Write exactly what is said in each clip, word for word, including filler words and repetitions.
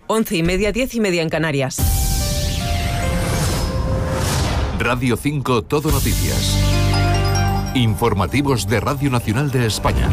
Once y media, diez y media en Canarias. Radio cinco Todo Noticias. Informativos de Radio Nacional de España.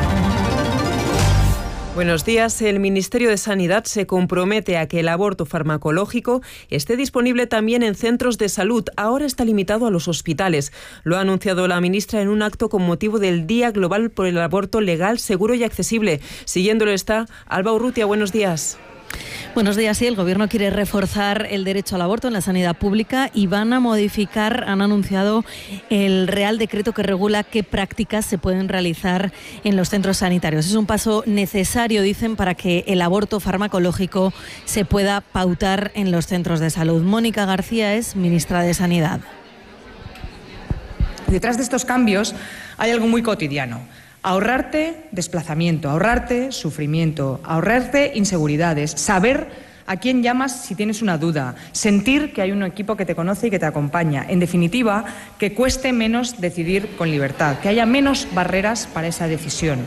Buenos días. El Ministerio de Sanidad se compromete a que el aborto farmacológico esté disponible también en centros de salud. Ahora está limitado a los hospitales. Lo ha anunciado la ministra en un acto con motivo del Día Global por el Aborto Legal, Seguro y Accesible. Siguiéndolo está Alba Urrutia. Buenos días. Buenos días. Sí, el Gobierno quiere reforzar el derecho al aborto en la sanidad pública y van a modificar, han anunciado, el Real Decreto que regula qué prácticas se pueden realizar en los centros sanitarios. Es un paso necesario, dicen, para que el aborto farmacológico se pueda pautar en los centros de salud. Mónica García es ministra de Sanidad. Detrás de estos cambios hay algo muy cotidiano. Ahorrarte desplazamiento, ahorrarte sufrimiento, ahorrarte inseguridades, saber a quién llamas si tienes una duda, sentir que hay un equipo que te conoce y que te acompaña. En definitiva, que cueste menos decidir con libertad, que haya menos barreras para esa decisión.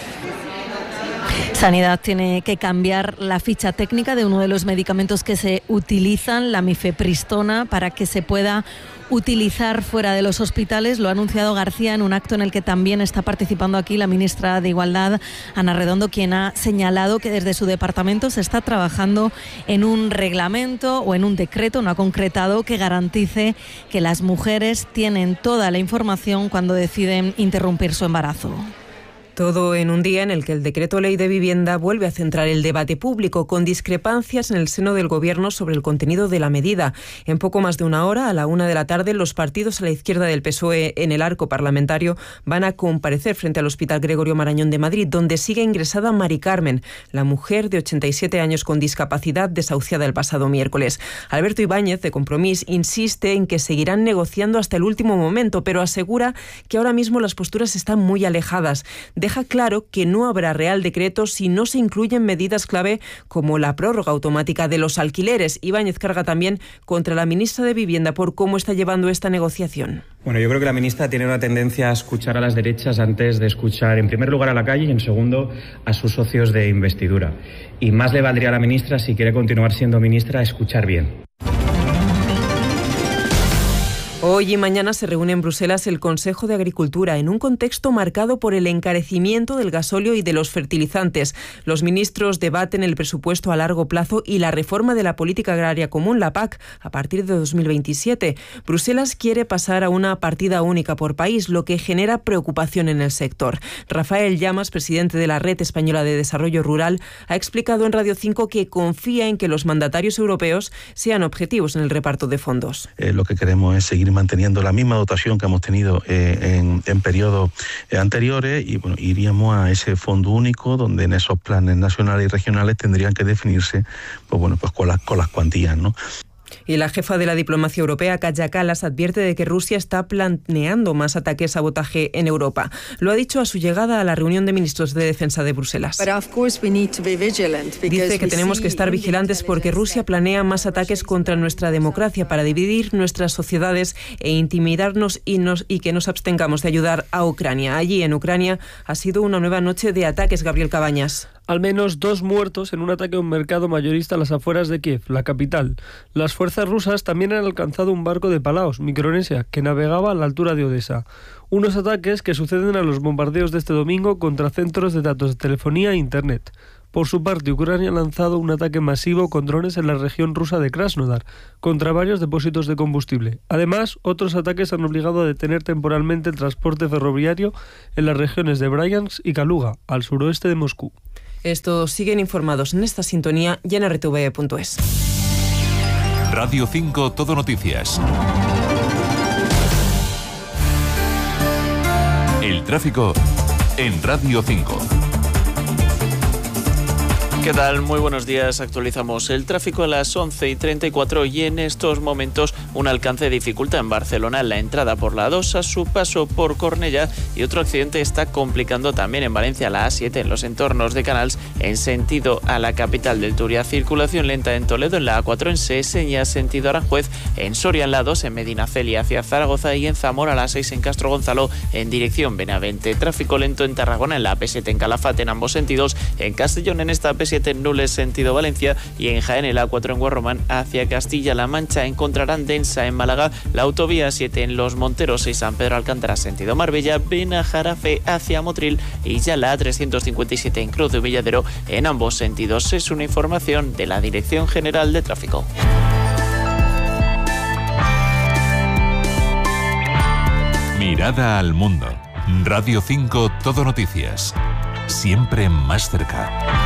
Sanidad tiene que cambiar la ficha técnica de uno de los medicamentos que se utilizan, la mifepristona, para que se pueda utilizar fuera de los hospitales. Lo ha anunciado García en un acto en el que también está participando aquí la ministra de Igualdad, Ana Redondo, quien ha señalado que desde su departamento se está trabajando en un reglamento o en un decreto, no ha concretado, que garantice que las mujeres tienen toda la información cuando deciden interrumpir su embarazo. Todo en un día en el que el Decreto Ley de Vivienda vuelve a centrar el debate público, con discrepancias en el seno del Gobierno sobre el contenido de la medida. En poco más de una hora, a la una de la tarde, los partidos a la izquierda del P S O E en el arco parlamentario van a comparecer frente al Hospital Gregorio Marañón de Madrid, donde sigue ingresada Mari Carmen, la mujer de ochenta y siete años con discapacidad desahuciada el pasado miércoles. Alberto Ibáñez, de Compromís, insiste en que seguirán negociando hasta el último momento, pero asegura que ahora mismo las posturas están muy alejadas. Deja claro que no habrá Real Decreto si no se incluyen medidas clave como la prórroga automática de los alquileres. Ibáñez carga también contra la ministra de Vivienda por cómo está llevando esta negociación. Bueno, yo creo que la ministra tiene una tendencia a escuchar a las derechas antes de escuchar, en primer lugar, a la calle y, en segundo, a sus socios de investidura. Y más le valdría a la ministra, si quiere continuar siendo ministra, escuchar bien. Hoy y mañana se reúne en Bruselas el Consejo de Agricultura en un contexto marcado por el encarecimiento del gasóleo y de los fertilizantes. Los ministros debaten el presupuesto a largo plazo y la reforma de la política agraria común, la P A C, a partir de dos mil veintisiete. Bruselas quiere pasar a una partida única por país, lo que genera preocupación en el sector. Rafael Llamas, presidente de la Red Española de Desarrollo Rural, ha explicado en Radio cinco que confía en que los mandatarios europeos sean objetivos en el reparto de fondos. Eh, lo que queremos es seguir manteniendo la misma dotación que hemos tenido eh, en, en periodos eh, anteriores y bueno, iríamos a ese fondo único donde en esos planes nacionales y regionales tendrían que definirse pues bueno pues con las con las cuantías, ¿no? Y la jefa de la diplomacia europea, Kaja Kallas, advierte de que Rusia está planeando más ataques a sabotaje en Europa. Lo ha dicho a su llegada a la reunión de ministros de defensa de Bruselas. Dice que tenemos que estar vigilantes porque Rusia planea más ataques contra nuestra democracia para dividir nuestras sociedades e intimidarnos y, nos, y que nos abstengamos de ayudar a Ucrania. Allí, en Ucrania, ha sido una nueva noche de ataques, Gabriel Cabañas. Al menos dos muertos en un ataque a un mercado mayorista a las afueras de Kiev, la capital. Las fuerzas rusas también han alcanzado un barco de Palaos, Micronesia, que navegaba a la altura de Odessa. Unos ataques que suceden a los bombardeos de este domingo contra centros de datos de telefonía e Internet. Por su parte, Ucrania ha lanzado un ataque masivo con drones en la región rusa de Krasnodar, contra varios depósitos de combustible. Además, otros ataques han obligado a detener temporalmente el transporte ferroviario en las regiones de Bryansk y Kaluga, al suroeste de Moscú. Estos siguen informados en esta sintonía y en r t v punto es. Radio cinco Todo Noticias. El tráfico en Radio cinco. ¿Qué tal? Muy buenos días. Actualizamos el tráfico a las once y treinta y cuatro y en estos momentos un alcance de dificultad en Barcelona en la entrada por la A dos a su paso por Cornellà y otro accidente está complicando también en Valencia la A siete en los entornos de Canals en sentido a la capital del Turia. Circulación lenta en Toledo en la A cuatro en Seseña sentido Aranjuez, en Soria en la A dos en Medinaceli hacia Zaragoza y en Zamora a la A seis en Castro Gonzalo en dirección Benavente. Tráfico lento en Tarragona en la A P siete en Calafate en ambos sentidos, en Castellón en esta A P siete siete en Nules sentido Valencia y en Jaén el A cuatro en Guarromán hacia Castilla-La Mancha. Encontrarán densa en Málaga la autovía siete en Los Monteros y San Pedro Alcántara sentido Marbella, Benajarafe hacia Motril y ya la A trescientos cincuenta y siete en Cruz de Villadero en ambos sentidos. Es una información de la Dirección General de Tráfico. Mirada al mundo. Radio cinco Todo Noticias. Siempre más cerca.